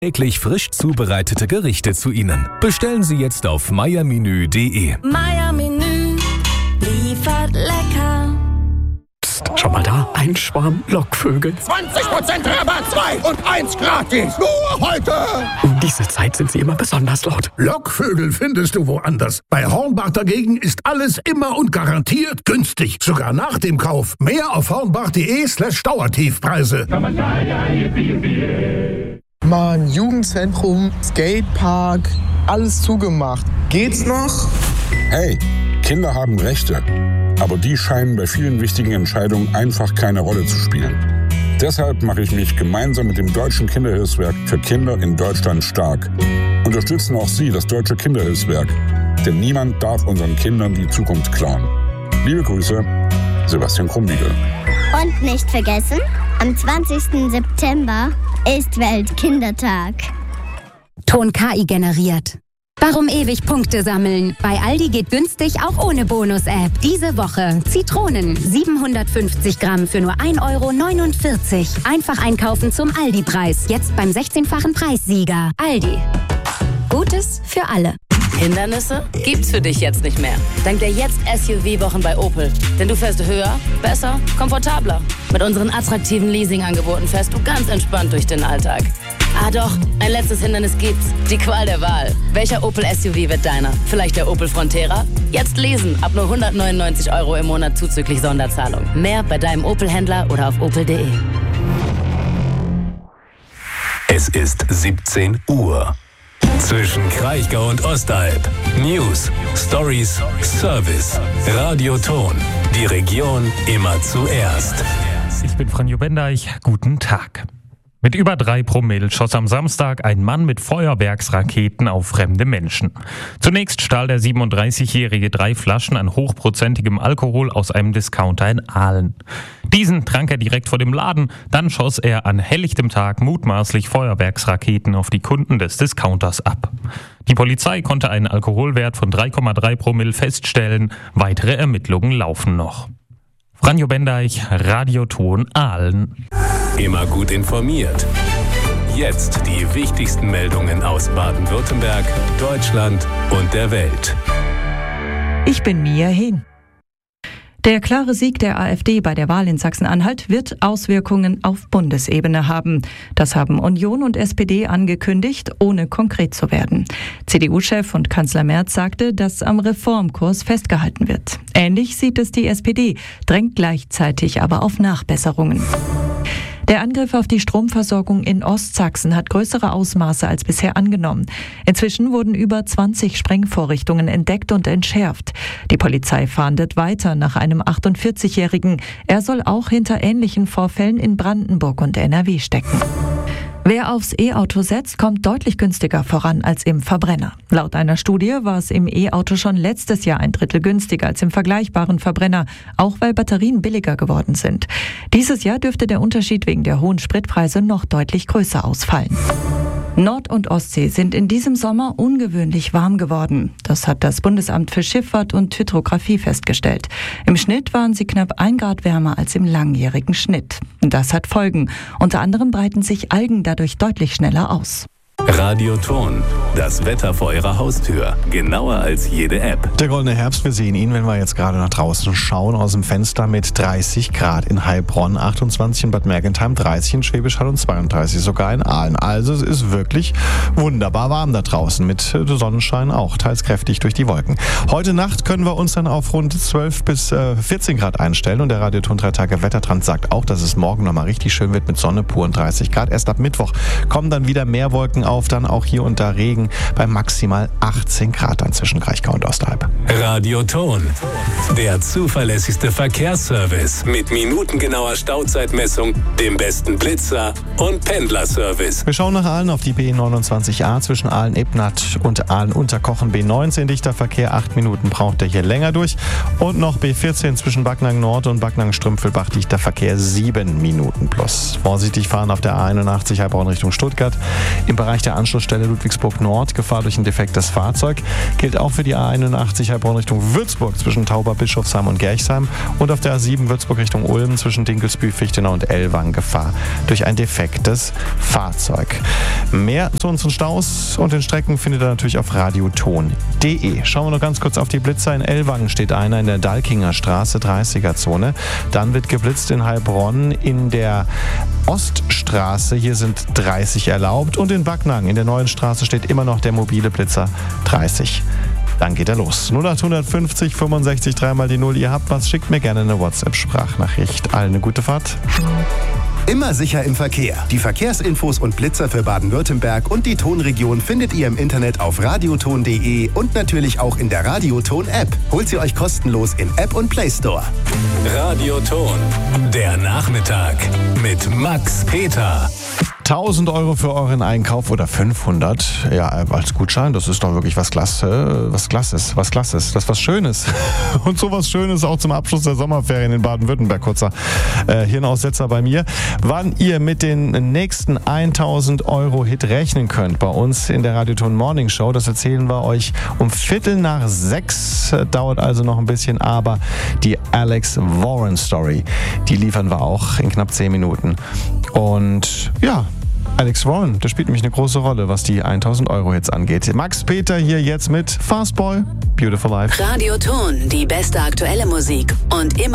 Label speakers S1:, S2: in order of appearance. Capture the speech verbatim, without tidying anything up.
S1: Täglich frisch zubereitete Gerichte zu Ihnen. Bestellen Sie jetzt auf meiermenü punkt de.
S2: Meier Menü liefert lecker.
S3: Psst, schau mal da, ein Schwarm Lockvögel.
S4: zwanzig Prozent Rabatt, zwei und eins gratis. Nur heute.
S3: Um diese Zeit sind sie immer besonders laut.
S5: Lockvögel findest du woanders. Bei Hornbach dagegen ist alles immer und garantiert günstig. Sogar nach dem Kauf. Mehr auf hornbach punkt de slash Dauertiefpreise.
S6: Mann, Jugendzentrum, Skatepark, alles zugemacht. Geht's noch?
S7: Hey, Kinder haben Rechte, aber die scheinen bei vielen wichtigen Entscheidungen einfach keine Rolle zu spielen. Deshalb mache ich mich gemeinsam mit dem Deutschen Kinderhilfswerk für Kinder in Deutschland stark. Unterstützen auch Sie das Deutsche Kinderhilfswerk, denn niemand darf unseren Kindern die Zukunft klauen. Liebe Grüße, Sebastian Krumbiegel.
S8: Und nicht vergessen, am zwanzigsten September ist Weltkindertag.
S9: Ton K I generiert. Warum ewig Punkte sammeln? Bei Aldi geht günstig auch ohne Bonus-App. Diese Woche Zitronen siebenhundertfünfzig Gramm für nur ein Euro neunundvierzig. Einfach einkaufen zum Aldi-Preis. Jetzt beim sechzehnfachen Preissieger. Aldi. Gutes für alle.
S10: Hindernisse gibt's für dich jetzt nicht mehr. Dank der Jetzt-S U V-Wochen bei Opel. Denn du fährst höher, besser, komfortabler. Mit unseren attraktiven Leasing-Angeboten fährst du ganz entspannt durch den Alltag. Ah doch, ein letztes Hindernis gibt's. Die Qual der Wahl. Welcher Opel S U V wird deiner? Vielleicht der Opel Frontera? Jetzt lesen, ab nur hundertneunundneunzig Euro im Monat zuzüglich Sonderzahlung. Mehr bei deinem Opel-Händler oder auf opel punkt de.
S1: Es ist siebzehn Uhr. Zwischen Kraichgau und Ostalb. News, Stories, Service. Radioton. Die Region immer zuerst.
S11: Ich bin Franjo Bendeich. Guten Tag. Mit über drei Promille schoss am Samstag ein Mann mit Feuerwerksraketen auf fremde Menschen. Zunächst stahl der siebenunddreißigjährige drei Flaschen an hochprozentigem Alkohol aus einem Discounter in Aalen. Diesen trank er direkt vor dem Laden, dann schoss er an helllichtem Tag mutmaßlich Feuerwerksraketen auf die Kunden des Discounters ab. Die Polizei konnte einen Alkoholwert von drei Komma drei Promille feststellen, weitere Ermittlungen laufen noch. Franjo Bendeich, Radioton Aalen.
S1: Immer gut informiert. Jetzt die wichtigsten Meldungen aus Baden-Württemberg, Deutschland und der Welt.
S12: Ich bin Mia Hehn. Der klare Sieg der AfD bei der Wahl in Sachsen-Anhalt wird Auswirkungen auf Bundesebene haben. Das haben Union und S P D angekündigt, ohne konkret zu werden. C D U-Chef und Kanzler Merz sagte, dass am Reformkurs festgehalten wird. Ähnlich sieht es die S P D, drängt gleichzeitig aber auf Nachbesserungen. Der Angriff auf die Stromversorgung in Ostsachsen hat größere Ausmaße als bisher angenommen. Inzwischen wurden über zwanzig Sprengvorrichtungen entdeckt und entschärft. Die Polizei fahndet weiter nach einem achtundvierzigjährigen. Er soll auch hinter ähnlichen Vorfällen in Brandenburg und N R W stecken. Wer aufs E-Auto setzt, kommt deutlich günstiger voran als im Verbrenner. Laut einer Studie war es im E-Auto schon letztes Jahr ein Drittel günstiger als im vergleichbaren Verbrenner, auch weil Batterien billiger geworden sind. Dieses Jahr dürfte der Unterschied wegen der hohen Spritpreise noch deutlich größer ausfallen. Nord- und Ostsee sind in diesem Sommer ungewöhnlich warm geworden. Das hat das Bundesamt für Schifffahrt und Hydrographie festgestellt. Im Schnitt waren sie knapp ein Grad wärmer als im langjährigen Schnitt. Das hat Folgen. Unter anderem breiten sich Algen dadurch deutlich schneller aus.
S1: Radioton. Das Wetter vor Ihrer Haustür. Genauer als jede App.
S13: Der goldene Herbst, wir sehen ihn, wenn wir jetzt gerade nach draußen schauen, aus dem Fenster mit dreißig Grad in Heilbronn, achtundzwanzig in Bad Mergentheim, dreißig in Schwäbisch Hall und zweiunddreißig sogar in Aalen. Also es ist wirklich wunderbar warm da draußen, mit Sonnenschein auch, teils kräftig durch die Wolken. Heute Nacht können wir uns dann auf rund zwölf bis vierzehn Grad einstellen und der Radioton drei Tage Wettertrans sagt auch, dass es morgen nochmal richtig schön wird mit Sonne, pur und dreißig Grad. Erst ab Mittwoch kommen dann wieder mehr Wolken auf, dann auch hier und da Regen bei maximal achtzehn Grad dann zwischen Kraichgau und Ostalb.
S1: Radioton, der zuverlässigste Verkehrsservice mit minutengenauer Stauzeitmessung, dem besten Blitzer und Pendlerservice.
S13: Wir schauen nach Aalen auf die B neunundzwanzig A zwischen Aalen-Ebnath und Aalen-Unterkochen. B neunzehn dichter Verkehr, acht Minuten braucht der hier länger durch. Und noch B vierzehn zwischen Backnang Nord und Backnang Strümpfelbach dichter Verkehr, sieben Minuten plus. Vorsichtig fahren auf der A einundachtzig Heilbronn Richtung Stuttgart. Im Bereich der Anschlussstelle Ludwigsburg Nord. Gefahr durch ein defektes Fahrzeug. Gilt auch für die A einundachtzig Heilbronn Richtung Würzburg zwischen Tauber, Bischofsheim und Gerchsheim. Und auf der A sieben Würzburg Richtung Ulm zwischen Dinkelsbühl, Fichtenau und Ellwangen. Gefahr durch ein defektes Fahrzeug. Mehr zu unseren Staus und den Strecken findet ihr natürlich auf radioton punkt de. Schauen wir noch ganz kurz auf die Blitzer. In Ellwangen steht einer in der Dalkinger Straße, dreißiger Zone. Dann wird geblitzt in Heilbronn in der Oststraße. Hier sind dreißig erlaubt. Und in Backnang in der neuen Straße steht immer noch der mobile Blitzer dreißig. Dann geht er los. null acht fünfzig fünfundsechzig drei mal die null. Ihr habt was, schickt mir gerne eine WhatsApp-Sprachnachricht. Allen eine gute Fahrt.
S14: Immer sicher im Verkehr. Die Verkehrsinfos und Blitzer für Baden-Württemberg und die Tonregion findet ihr im Internet auf radioton punkt de und natürlich auch in der Radioton-App. Holt sie euch kostenlos in App und Play Store.
S1: Radioton, der Nachmittag mit Max Peter.
S13: tausend Euro für euren Einkauf oder fünfhundert, ja, als Gutschein, das ist doch wirklich was Klasse, was Klasses, was Klasses, das ist was Schönes. Und so was Schönes auch zum Abschluss der Sommerferien in Baden-Württemberg. Kurzer äh, Hirnaussetzer bei mir. Wann ihr mit den nächsten tausend Euro Hit rechnen könnt bei uns in der Radioton Morning Show, das erzählen wir euch um Viertel nach sechs, dauert also noch ein bisschen, aber die Alex Warren Story, die liefern wir auch in knapp zehn Minuten. Und ja, Alex Warren, der spielt nämlich eine große Rolle, was die tausend Euro Hits angeht. Max Peter hier jetzt mit Fastboy, Beautiful Life.
S10: Radioton, die beste aktuelle Musik und immer